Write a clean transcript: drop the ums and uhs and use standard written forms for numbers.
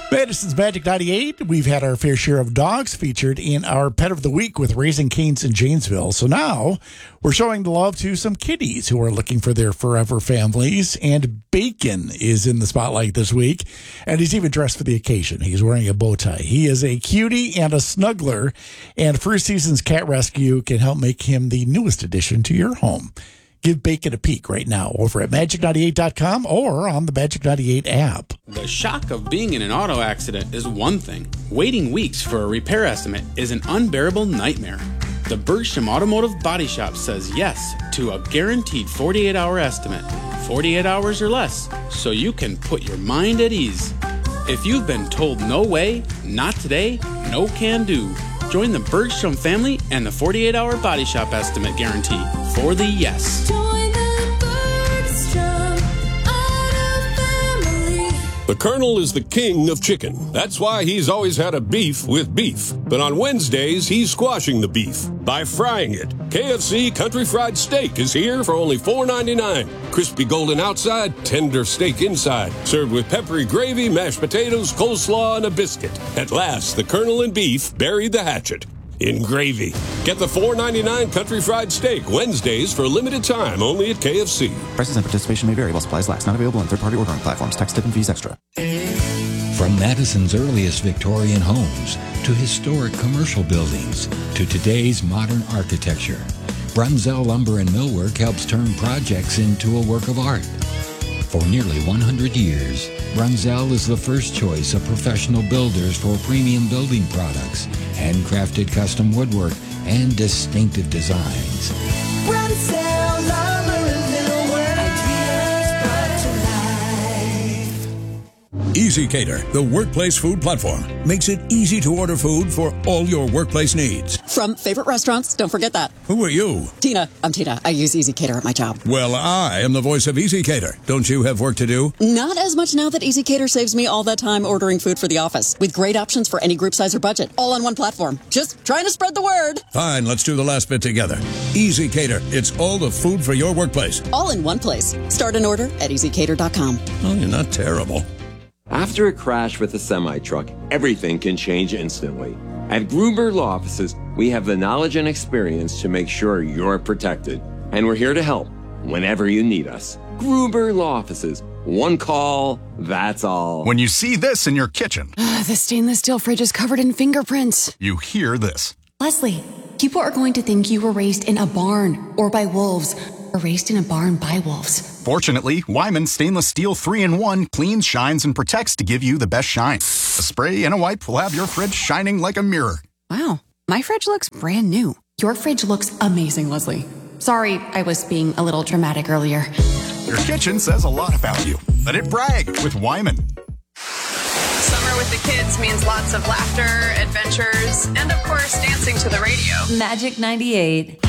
Madison's Magic 98. We've had our fair share of dogs featured in our Pet of the Week with Raising Cane's in Janesville. So now we're showing the love to some kitties who are looking for their forever families. And Bacon is in the spotlight this week. And he's even dressed for the occasion. He's wearing a bow tie. He is a cutie and a snuggler. And First Season's Cat Rescue can help make him the newest addition to your home. Give Bacon a peek right now over at Magic98.com or on the Magic 98 app. The shock of being in an auto accident is one thing. Waiting weeks for a repair estimate is an unbearable nightmare. The Bergstrom Automotive Body Shop says yes to a guaranteed 48-hour estimate, 48 hours or less, so you can put your mind at ease. If you've been told no way, not today, no can do, join the Bergstrom family and the 48-hour Body Shop estimate guarantee for the yes. Join the Bergstrom Auto family. The Colonel is the king of chicken. That's why he's always had a beef with beef. But on Wednesdays, he's squashing the beef by frying it. KFC Country Fried Steak is here for only $4.99. Crispy golden outside, tender steak inside. Served with peppery gravy, mashed potatoes, coleslaw, and a biscuit. At last, the Colonel and beef buried the hatchet in gravy. Get the $4.99 Country Fried Steak Wednesdays for a limited time only at KFC. Prices and participation may vary while supplies last. Not available on third-party ordering platforms. Tax, tip, and fees extra. From Madison's earliest Victorian homes to historic commercial buildings to today's modern architecture, Brunzell Lumber and Millwork helps turn projects into a work of art. For nearly 100 years, Brunzell is the first choice of professional builders for premium building products, handcrafted custom woodwork, and distinctive designs. Brunzell Lumber and Millwork, ideas brought to life. Easy Cater, the workplace food platform, makes it easy to order food for all your workplace needs. From favorite restaurants, don't forget that. Who are you? Tina. I'm Tina. I use Easy Cater at my job. Well, I am the voice of Easy Cater. Don't you have work to do? Not as much now that Easy Cater saves me all that time ordering food for the office, with great options for any group size or budget, all on one platform. Just trying to spread the word. Fine, let's do the last bit together. Easy Cater, it's all the food for your workplace. All in one place. Start an order at easycater.com. Oh, you're not terrible. After a crash with a semi-truck, everything can change instantly. At Gruber Law Offices, we have the knowledge and experience to make sure you're protected. And we're here to help whenever you need us. Gruber Law Offices. One call, that's all. When you see this in your kitchen, The stainless steel fridge is covered in fingerprints. you hear this. Leslie, people are going to think you were raised in a barn or by wolves, or raised in a barn by wolves. Fortunately, Wyman Stainless Steel 3-in-1 cleans, shines, and protects to give you the best shine. A spray and a wipe will have your fridge shining like a mirror. Wow, my fridge looks brand new. Your fridge looks amazing, Leslie. Sorry, I was being a little dramatic earlier. Your kitchen says a lot about you. Let it brag with Wyman. Summer with the kids means lots of laughter, adventures, and of course, dancing to the radio. Magic 98.